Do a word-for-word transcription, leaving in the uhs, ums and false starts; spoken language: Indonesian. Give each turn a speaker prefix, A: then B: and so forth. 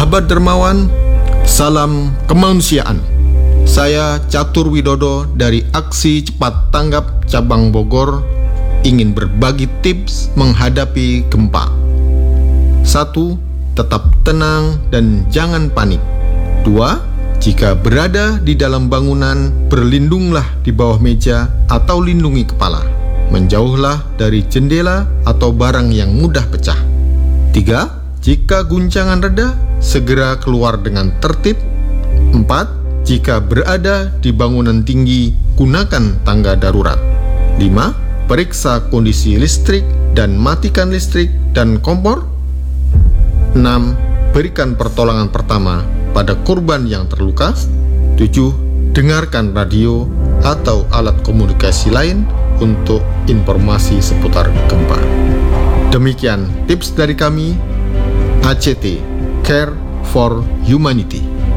A: Sahabat dermawan, salam kemanusiaan. Saya Catur Widodo dari Aksi Cepat Tanggap Cabang Bogor ingin berbagi tips menghadapi gempa. Satu, tetap tenang dan jangan panik. Dua, jika berada di dalam bangunan, berlindunglah di bawah meja atau lindungi kepala. Menjauhlah dari jendela atau barang yang mudah pecah. Tiga, jika guncangan reda, segera keluar dengan tertib. Empat, jika berada di bangunan tinggi, gunakan tangga darurat. Lima, periksa kondisi listrik dan matikan listrik dan kompor. Enam, berikan pertolongan pertama pada korban yang terluka. Tujuh, dengarkan radio atau alat komunikasi lain untuk informasi seputar gempa. Demikian tips dari kami, A C T, Care for Humanity.